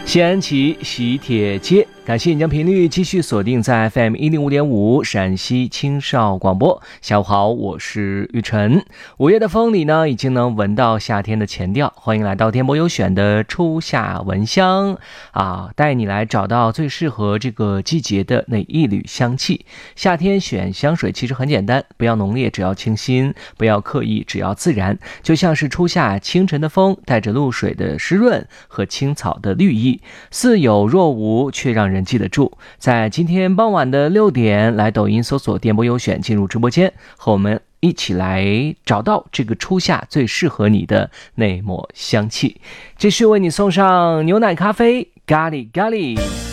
西安旗喜帖街，感谢你将频率继续锁定在 FM105.5 陕西青少广播。下午好，我是玉晨。5月的风里呢，已经能闻到夏天的前调，欢迎来到电波优选的初夏闻香带你来找到最适合这个季节的那一缕香气。夏天选香水其实很简单，不要浓烈，只要清新；不要刻意，只要自然。就像是初夏清晨的风，带着露水的湿润和青草的绿意，似有若无，却让人记得住。在今天傍晚的6点，来抖音搜索电波优选，进入直播间，和我们一起来找到这个初夏最适合你的那抹香气。继续为你送上牛奶咖啡咖喱咖喱。